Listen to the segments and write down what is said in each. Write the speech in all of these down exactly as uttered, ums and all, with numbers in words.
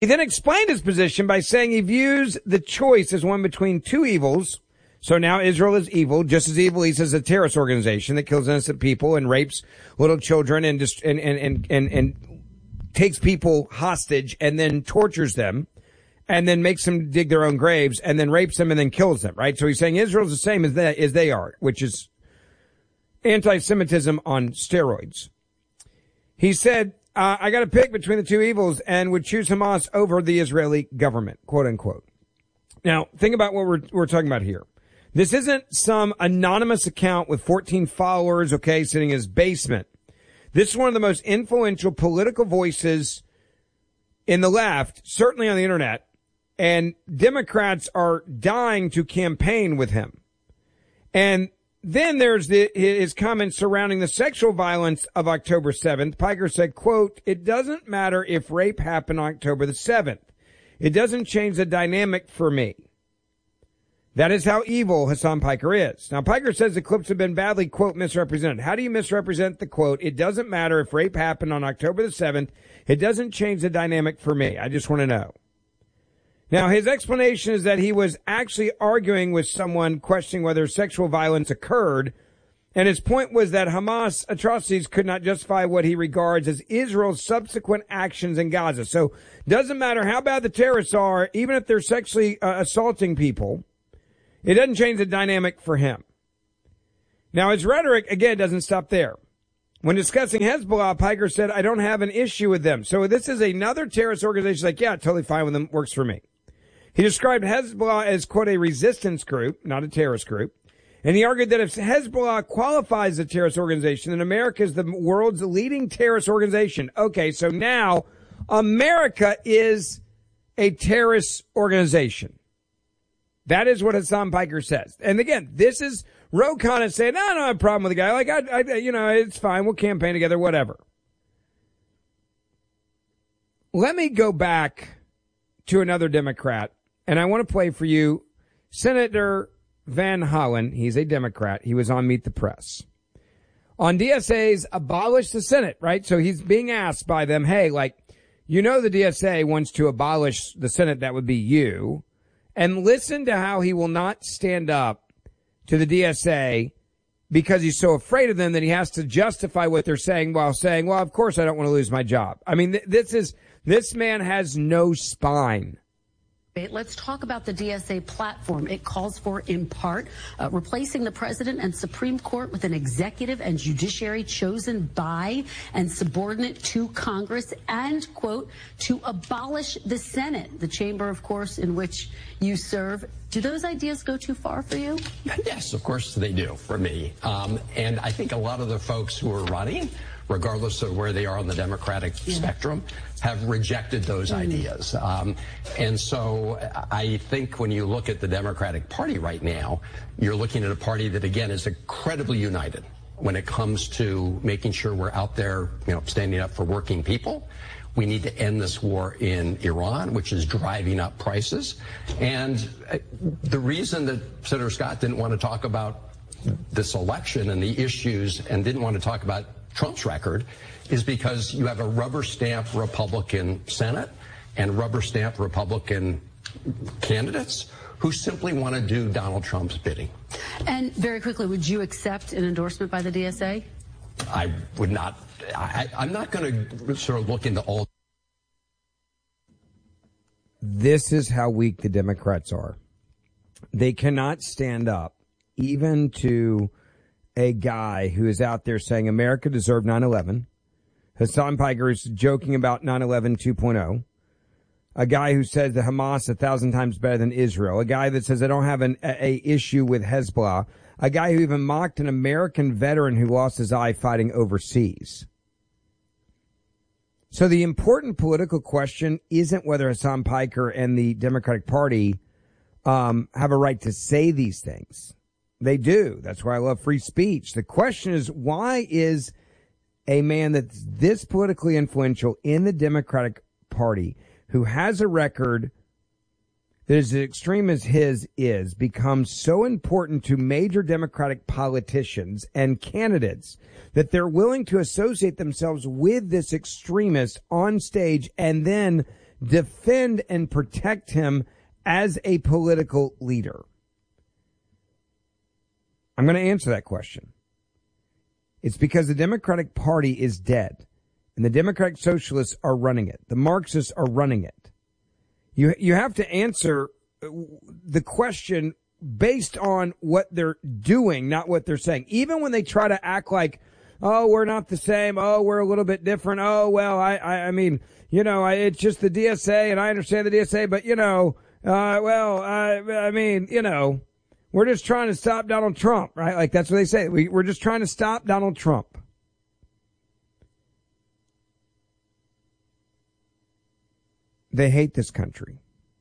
He then explained his position by saying he views the choice as one between two evils. So now Israel is evil, just as evil he says a terrorist organization that kills innocent people and rapes little children and just, and, and, and, and, and takes people hostage and then tortures them and then makes them dig their own graves and then rapes them and then kills them, right? So he's saying Israel's the same as they, as they are, which is anti-Semitism on steroids. He said, uh, I got to pick between the two evils and would choose Hamas over the Israeli government, quote unquote. Now, think about what we're, we're talking about here. This isn't some anonymous account with fourteen followers, okay, sitting in his basement. This is one of the most influential political voices in the left, certainly on the internet, and Democrats are dying to campaign with him. And then there's the, his comments surrounding the sexual violence of October seventh. Piker said, quote, it doesn't matter if rape happened on October the seventh. It doesn't change the dynamic for me. That is how evil Hassan Piker is. Now, Piker says the clips have been badly, quote, misrepresented. How do you misrepresent the quote? It doesn't matter if rape happened on October the seventh. It doesn't change the dynamic for me. I just want to know. Now, his explanation is that he was actually arguing with someone questioning whether sexual violence occurred. And his point was that Hamas atrocities could not justify what he regards as Israel's subsequent actions in Gaza. So doesn't matter how bad the terrorists are, even if they're sexually uh, assaulting people, it doesn't change the dynamic for him. Now, his rhetoric, again, doesn't stop there. When discussing Hezbollah, Piker said, I don't have an issue with them. So this is another terrorist organization. Like, yeah, totally fine with them. Works for me. He described Hezbollah as, quote, a resistance group, not a terrorist group. And he argued that if Hezbollah qualifies as a terrorist organization, then America is the world's leading terrorist organization. Okay, so now America is a terrorist organization. That is what Hassan Piker says. And again, this is Ro Khanna saying, no, I don't have a problem with the guy. Like, I, I, you know, it's fine. We'll campaign together, whatever. Let me go back to another Democrat, and I want to play for you Senator Van Hollen. He's a Democrat. He was on Meet the Press. On D S A's abolish the Senate, right? So he's being asked by them, hey, like, you know the D S A wants to abolish the Senate. That would be you. And listen to how he will not stand up to the D S A because he's so afraid of them that he has to justify what they're saying while saying, well, of course I don't want to lose my job. I mean, th- this is, this man has no spine. Let's talk about the D S A platform. It calls for, in part, uh, replacing the president and Supreme Court with an executive and judiciary chosen by and subordinate to Congress and, quote, to abolish the Senate, the chamber, of course, in which you serve. Do those ideas go too far for you? Yes, of course they do for me. Um, and I think a lot of the folks who are running, regardless of where they are on the Democratic yeah. spectrum, have rejected those mm. ideas. Um, and so I think when you look at the Democratic Party right now, you're looking at a party that, again, is incredibly united when it comes to making sure we're out there, you know, standing up for working people. We need to end this war in Iran, which is driving up prices. And the reason that Senator Scott didn't want to talk about this election and the issues and didn't want to talk about Trump's record is because you have a rubber stamp Republican Senate and rubber stamp Republican candidates who simply want to do Donald Trump's bidding. And very quickly, would you accept an endorsement by the D S A? I would not. I, I'm not going to sort of look into all. This is how weak the Democrats are. They cannot stand up even to a guy who is out there saying America deserved nine eleven. Hassan Piker is joking about nine eleven two point oh. A guy who says that Hamas a thousand times better than Israel. A guy that says I don't have an a, a issue with Hezbollah. A guy who even mocked an American veteran who lost his eye fighting overseas. So the important political question isn't whether Hassan Piker and the Democratic Party um, have a right to say these things. They do. That's why I love free speech. The question is, why is a man that's this politically influential in the Democratic Party, who has a record that is as extreme as his is, becomes so important to major Democratic politicians and candidates that they're willing to associate themselves with this extremist on stage and then defend and protect him as a political leader? I'm going to answer that question. It's because the Democratic Party is dead, and the Democratic Socialists are running it. The Marxists are running it. You you have to answer the question based on what they're doing, not what they're saying. Even when they try to act like, oh, we're not the same. Oh, we're a little bit different. Oh, well, I I, I mean, you know, I, it's just the D S A, and I understand the D S A, but, you know, uh, well, I, I mean, you know. We're just trying to stop Donald Trump, right? Like, that's what they say. We, we're just trying to stop Donald Trump. They hate this country.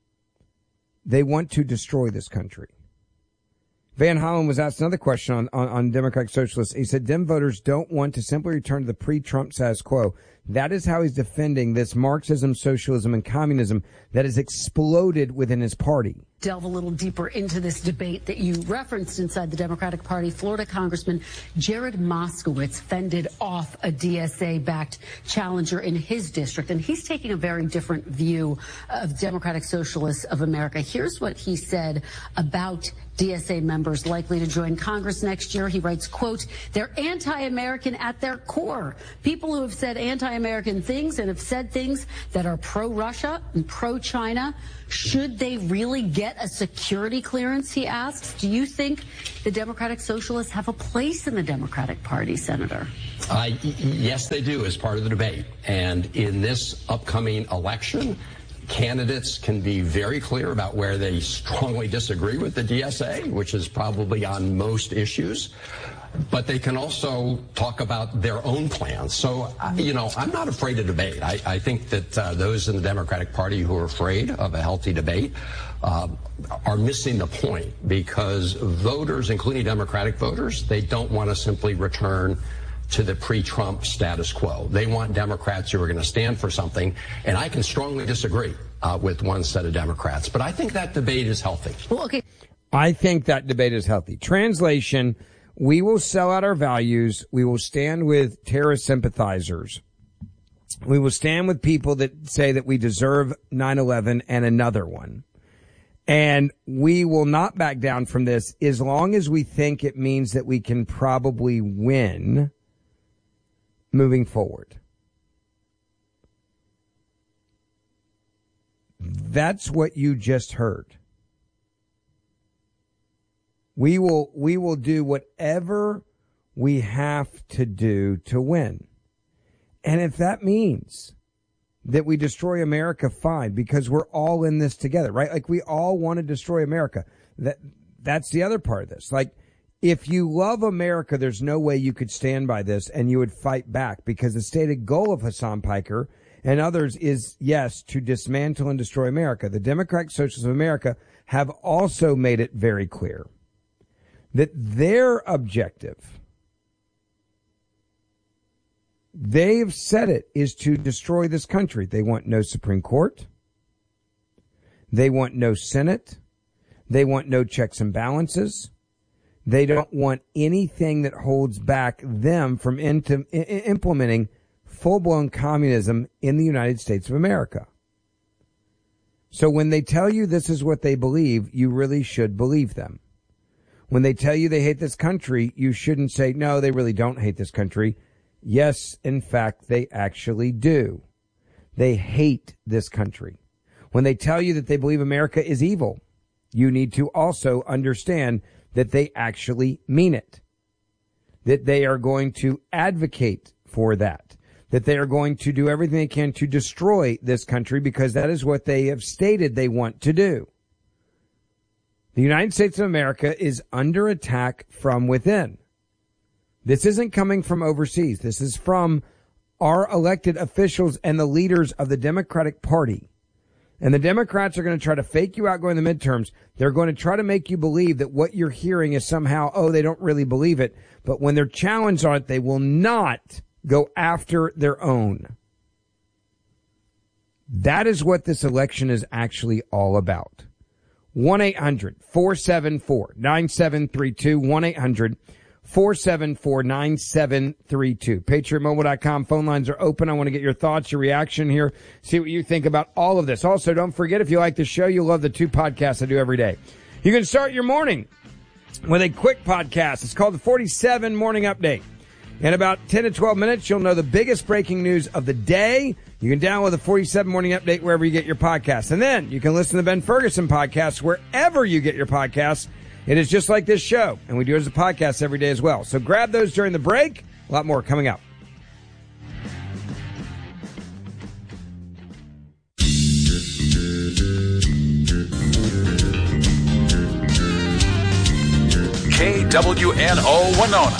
They want to destroy this country. Van Hollen was asked another question on, on, on Democratic Socialists. He said, Dem voters don't want to simply return to the pre-Trump status quo. That is how he's defending this Marxism, socialism, and communism that has exploded within his party. Delve a little deeper into this debate that you referenced inside the Democratic Party. Florida Congressman Jared Moskowitz fended off a D S A-backed challenger in his district, and he's taking a very different view of Democratic Socialists of America. Here's what he said about D S A members likely to join Congress next year. He writes, quote, they're anti-American at their core. People who have said anti-American things and have said things that are pro-Russia and pro-China, should they really get a security clearance, he asks? Do you think the Democratic Socialists have a place in the Democratic Party, Senator? Uh, y- yes, they do, as part of the debate. And in this upcoming election, candidates can be very clear about where they strongly disagree with the D S A, which is probably on most issues. But they can also talk about their own plans. So, you know, I'm not afraid of debate. I, I think that uh, those in the Democratic Party who are afraid of a healthy debate uh, are missing the point, because voters, including Democratic voters, they don't want to simply return to the pre-Trump status quo. They want Democrats who are going to stand for something, and I can strongly disagree uh, with one set of Democrats. But I think that debate is healthy. Well, okay. I think that debate is healthy. Translation: we will sell out our values. We will stand with terrorist sympathizers. We will stand with people that say that we deserve nine eleven and another one. And we will not back down from this as long as we think it means that we can probably win moving forward. That's what you just heard. We will, we will do whatever we have to do to win. And if that means that we destroy America, fine, because we're all in this together, right? Like, we all want to destroy America. That, that's the other part of this. Like, if you love America, there's no way you could stand by this and you would fight back, because the stated goal of Hassan Piker and others is, yes, to dismantle and destroy America. The Democratic Socialists of America have also made it very clear that their objective, they've said it, is to destroy this country. They want no Supreme Court. They want no Senate. They want no checks and balances. They don't want anything that holds back them from into, I- implementing full-blown communism in the United States of America. So when they tell you this is what they believe, you really should believe them. When they tell you they hate this country, you shouldn't say, no, they really don't hate this country. Yes, in fact, they actually do. They hate this country. When they tell you that they believe America is evil, you need to also understand that they actually mean it, that they are going to advocate for that, that they are going to do everything they can to destroy this country, because that is what they have stated they want to do. The United States of America is under attack from within. This isn't coming from overseas. This is from our elected officials and the leaders of the Democratic Party. And the Democrats are going to try to fake you out going to the midterms. They're going to try to make you believe that what you're hearing is somehow, oh, they don't really believe it. But when they're challenged on it, they will not go after their own. That is what this election is actually all about. one eight hundred four seven four nine seven three two, one eight hundred four seven four, nine seven three two. Patriot Mobile dot com phone lines are open. I want to get your thoughts, your reaction here, see what you think about all of this. Also, don't forget, if you like the show, you'll love the two podcasts I do every day. You can start your morning with a quick podcast. It's called the forty-seven Morning Update. In about ten to twelve minutes, you'll know the biggest breaking news of the day. You can download the forty-seven Morning Update wherever you get your podcasts. And then you can listen to the Ben Ferguson podcast wherever you get your podcasts. It is just like this show, and we do it as a podcast every day as well. So grab those during the break. A lot more coming up. K W N O Winona.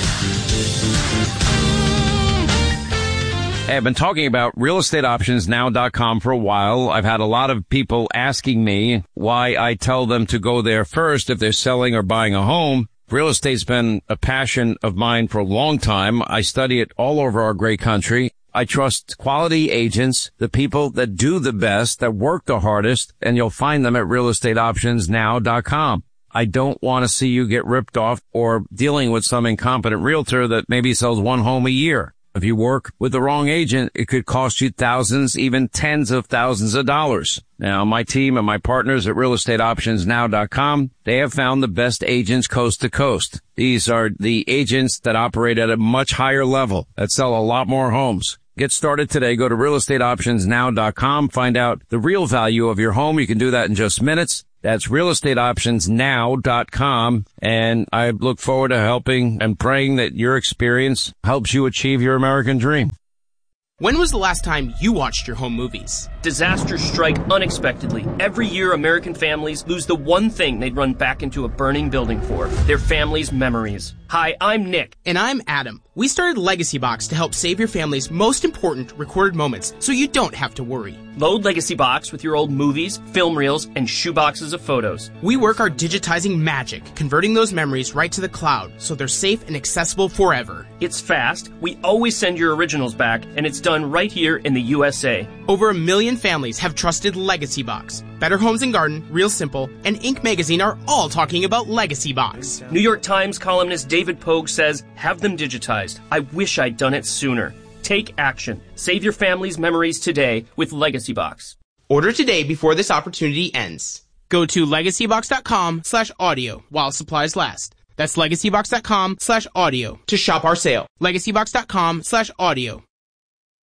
Hey, I've been talking about real estate options now dot com for a while. I've had a lot of people asking me why I tell them to go there first if they're selling or buying a home. Real estate's been a passion of mine for a long time. I study it all over our great country. I trust quality agents, the people that do the best, that work the hardest, and you'll find them at real estate options now dot com. I don't want to see you get ripped off or dealing with some incompetent realtor that maybe sells one home a year. If you work with the wrong agent, it could cost you thousands, even tens of thousands of dollars. Now, my team and my partners at real estate options now dot com, they have found the best agents coast to coast. These are the agents that operate at a much higher level, that sell a lot more homes. Get started today. Go to real estate options now dot com. Find out the real value of your home. You can do that in just minutes. That's real estate options now dot com. And I look forward to helping and praying that your experience helps you achieve your American dream. When was the last time you watched your home movies? Disasters strike unexpectedly. Every year, American families lose the one thing they'd run back into a burning building for, their family's memories. Hi, I'm Nick. And I'm Adam. We started Legacy Box to help save your family's most important recorded moments so you don't have to worry. Load Legacy Box with your old movies, film reels, and shoeboxes of photos. We work our digitizing magic, converting those memories right to the cloud so they're safe and accessible forever. It's fast, we always send your originals back, and it's done right here in the U S A. Over a million families have trusted Legacy Box. Better Homes and Garden, Real Simple, and Inc magazine are all talking about Legacy Box. New York Times columnist David Pogue says, have them digitized. I wish I'd done it sooner. Take action. Save your family's memories today with Legacy Box. Order today before this opportunity ends. Go to legacy box dot com slash audio while supplies last. That's legacy box dot com slash audio to shop our sale. legacy box dot com slash audio.